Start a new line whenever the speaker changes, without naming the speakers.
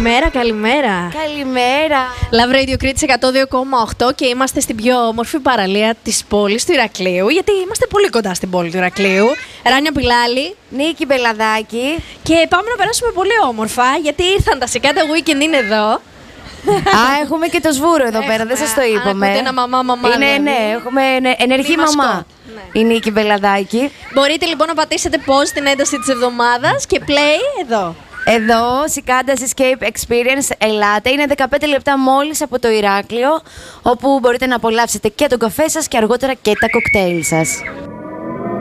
Καλημέρα, καλημέρα.
Καλημέρα.
Love Radio Κρήτης 102,8 και είμαστε στην πιο όμορφη παραλία της πόλης του Ηρακλείου, γιατί είμαστε πολύ κοντά στην πόλη του Ηρακλείου. Ράνια Πιλάλη.
Νίκη Μπελαδάκη.
Και πάμε να περάσουμε πολύ όμορφα, γιατί ήρθαν τα Cicada Weekend, είναι εδώ.
Έχουμε και το σβούρο εδώ πέρα, δεν σας το είπαμε.
Είναι ένα μαμά.
Είναι,
δηλαδή.
ναι, έχουμε ενεργή μαμά.
Ναι.
Η Νίκη Μπελαδάκη.
Μπορείτε λοιπόν να πατήσετε pause στην ένταση της εβδομάδας και play εδώ.
Εδώ, Cicada's Escape Experience, ελάτε. Είναι 15 λεπτά μόλις από το Ηράκλειο, όπου μπορείτε να απολαύσετε και τον καφέ σας και αργότερα και τα κοκτέιλ σας.